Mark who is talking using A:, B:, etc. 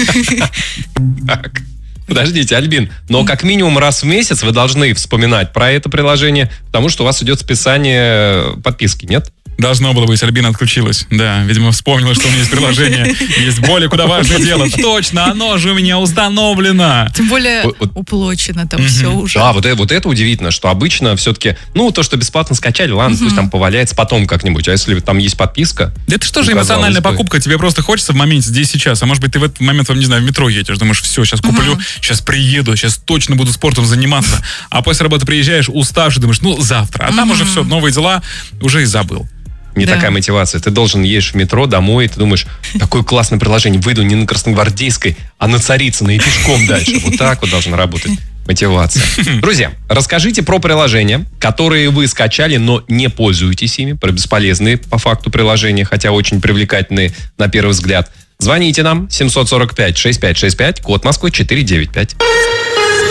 A: Так. Подождите, Альбин, но как минимум раз в месяц вы должны вспоминать про это приложение, потому что у вас идет списание подписки, нет?
B: Должно было быть, Альбина отключилась. Да, видимо, вспомнила, что у меня есть приложение. Есть более куда важное дело. Точно, оно же у меня установлено.
C: Тем более уплочено там все уже.
A: Да, вот это удивительно, что обычно все-таки, то, что бесплатно скачали, ладно, пусть там поваляется потом как-нибудь. А если там есть подписка...
B: Да это что же эмоциональная покупка? Тебе просто хочется в моменте здесь сейчас. А может быть, ты в этот момент, не знаю, в метро едешь. Думаешь, все, сейчас куплю, сейчас приеду, сейчас точно буду спортом заниматься. А после работы приезжаешь, уставший, думаешь, завтра. А там уже все, новые дела, уже и забыл.
A: Не такая мотивация. Ты должен едешь в метро домой, и ты думаешь, такое классное приложение, выйду не на Красногвардейской, а на Царицыной и пешком дальше. Вот так вот должна работать мотивация. Друзья, расскажите про приложения, которые вы скачали, но не пользуетесь ими, про бесполезные по факту приложения, хотя очень привлекательные на первый взгляд. Звоните нам 745-6565, код Москвы 495.